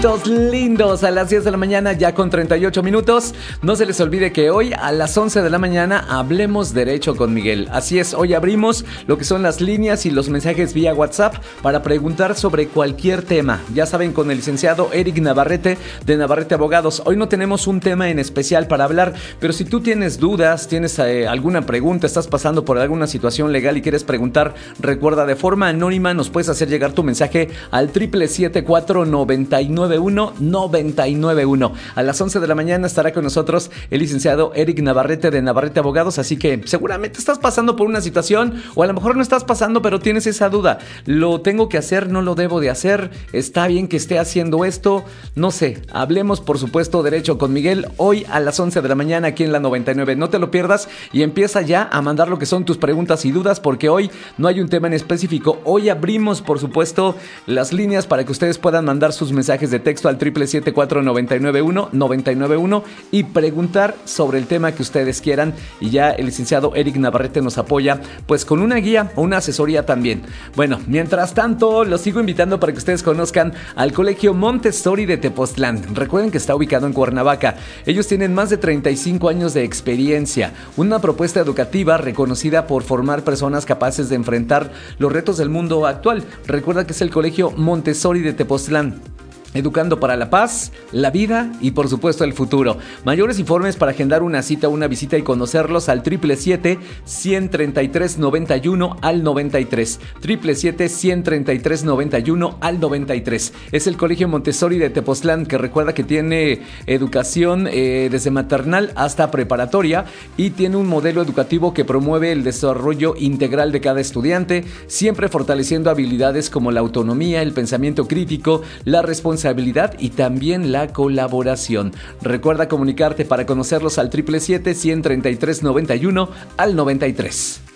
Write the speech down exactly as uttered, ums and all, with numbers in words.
Dos lindos a las diez de la mañana, ya con treinta y ocho minutos. No se les olvide que hoy a las once de la mañana hablemos derecho con Miguel. Así es, hoy abrimos lo que son las líneas y los mensajes vía WhatsApp para preguntar sobre cualquier tema. Ya saben, con el licenciado Eric Navarrete de Navarrete Abogados. Hoy no tenemos un tema en especial para hablar, pero si tú tienes dudas, tienes eh, alguna pregunta, estás pasando por alguna situación legal y quieres preguntar, recuerda, de forma anónima nos puedes hacer llegar tu mensaje al triple siete cuatro noventa y nueve uno noventa y nueve uno. A las once de la mañana estará con nosotros el licenciado Eric Navarrete de Navarrete Abogados, así que seguramente estás pasando por una situación, o a lo mejor no estás pasando, pero tienes esa duda. ¿Lo tengo que hacer? ¿No lo debo de hacer? ¿Está bien que esté haciendo esto? No sé. Hablemos, por supuesto, derecho con Miguel hoy a las once de la mañana aquí en la noventa y nueve. No te lo pierdas y empieza ya a mandar lo que son tus preguntas y dudas, porque hoy no hay un tema en específico. Hoy abrimos, por supuesto, las líneas para que ustedes puedan mandar sus mensajes de texto al triple siete cuatro noventa y nueve uno noventa y nueve uno y preguntar sobre el tema que ustedes quieran, y ya el licenciado Eric Navarrete nos apoya pues con una guía o una asesoría también. Bueno, mientras tanto los sigo invitando para que ustedes conozcan al Colegio Montessori de Tepoztlán. Recuerden que está ubicado en Cuernavaca. Ellos tienen más de treinta y cinco años de experiencia, una propuesta educativa reconocida por formar personas capaces de enfrentar los retos del mundo actual. Recuerda que es el Colegio Montessori de Tepoztlán, educando para la paz, la vida y por supuesto el futuro. Mayores informes para agendar una cita o una visita y conocerlos al triple siete ciento treinta y tres noventa y uno al noventa y tres. triple siete ciento treinta y tres noventa y uno al noventa y tres. Es el Colegio Montessori de Tepoztlán, que recuerda que tiene educación eh, desde maternal hasta preparatoria, y tiene un modelo educativo que promueve el desarrollo integral de cada estudiante, siempre fortaleciendo habilidades como la autonomía, el pensamiento crítico, la responsabilidad y también la colaboración. Recuerda comunicarte para conocerlos al triple siete ciento treinta y tres noventa y uno al noventa y tres.